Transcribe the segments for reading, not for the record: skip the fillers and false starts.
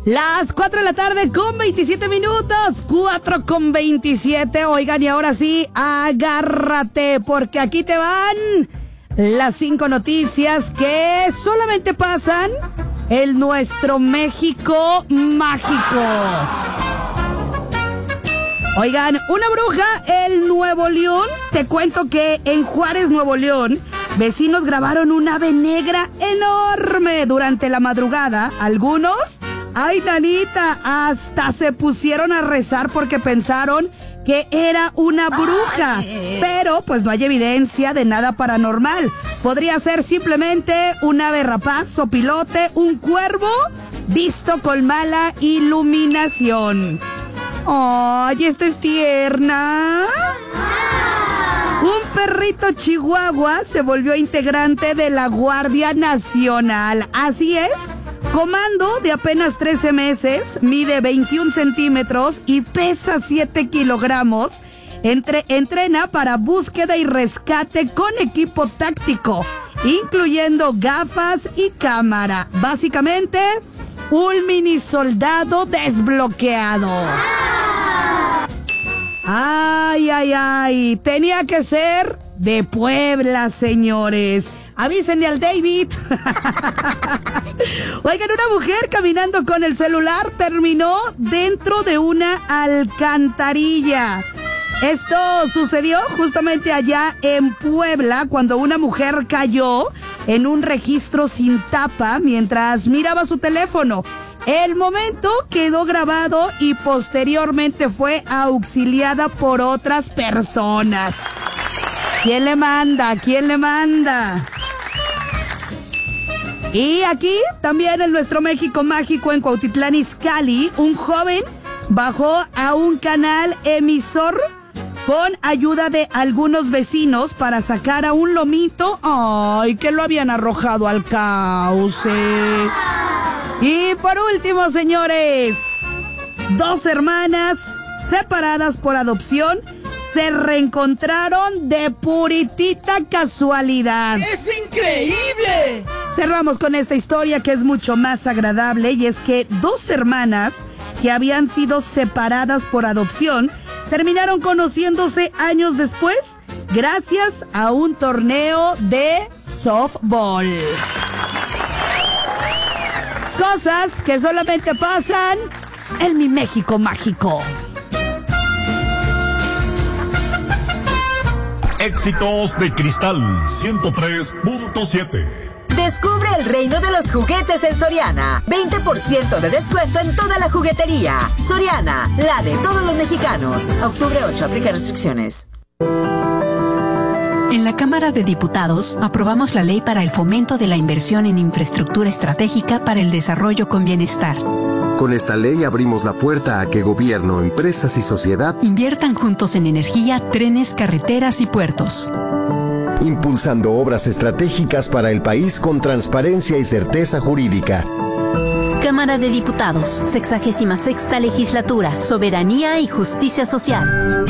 Las 4 de la tarde con 27 minutos, 4 con 27. Oigan, y ahora sí, agárrate, porque aquí te van las 5 noticias que solamente pasan en nuestro México mágico. Oigan, una bruja en Nuevo León. Te cuento que en Juárez, Nuevo León, vecinos grabaron una ave negra enorme durante la madrugada. Algunos, ay nanita, hasta se pusieron a rezar porque pensaron que era una bruja. Pero pues no hay evidencia de nada paranormal. Podría ser simplemente un ave rapaz, sopilote, un cuervo visto con mala iluminación. ¡Ay, esta es tierna! Un perrito chihuahua se volvió integrante de la Guardia Nacional. Así es, comando de apenas 13 meses, mide 21 centímetros y pesa 7 kilogramos. Entrena para búsqueda y rescate con equipo táctico, incluyendo gafas y cámara. Básicamente, un mini soldado desbloqueado. Ay, ay, ay. Tenía que ser de Puebla, señores. Avísenle al David. Oigan, una mujer caminando con el celular terminó dentro de una alcantarilla. Esto sucedió justamente allá en Puebla, cuando una mujer cayó en un registro sin tapa mientras miraba su teléfono. El momento quedó grabado y posteriormente fue auxiliada por otras personas. ¿Quién le manda? ¿Quién le manda? Y aquí, también en nuestro México mágico, en Cuautitlán Izcalli, un joven bajó a un canal emisor con ayuda de algunos vecinos para sacar a un lomito. ¡Ay, que lo habían arrojado al cauce! Y por último, señores, 2 hermanas separadas por adopción se reencontraron de puritita casualidad. ¡Es increíble! Cerramos con esta historia que es mucho más agradable, y es que 2 hermanas que habían sido separadas por adopción terminaron conociéndose años después gracias a un torneo de softball. Cosas que solamente pasan en mi México mágico. Éxitos de Cristal 103.7. Descubre el reino de los juguetes en Soriana. 20% de descuento en toda la juguetería. Soriana, la de todos los mexicanos. Octubre 8, aplica restricciones. En la Cámara de Diputados aprobamos la ley para el fomento de la inversión en infraestructura estratégica para el desarrollo con bienestar. Con esta ley abrimos la puerta a que gobierno, empresas y sociedad inviertan juntos en energía, trenes, carreteras y puertos. Impulsando obras estratégicas para el país con transparencia y certeza jurídica. Cámara de Diputados, 66ª Legislatura, Soberanía y Justicia Social.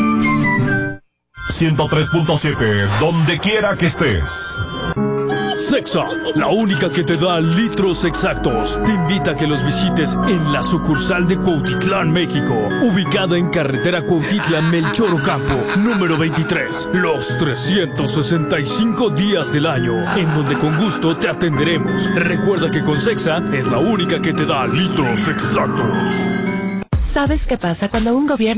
103.7, donde quiera que estés. Sexa, la única que te da litros exactos, te invita a que los visites en la sucursal de Cuautitlán, México, ubicada en carretera Cuautitlán-Melchor Ocampo, número 23, los 365 días del año, en donde con gusto te atenderemos. Recuerda que con Sexa es la única que te da litros exactos. ¿Sabes qué pasa cuando un gobierno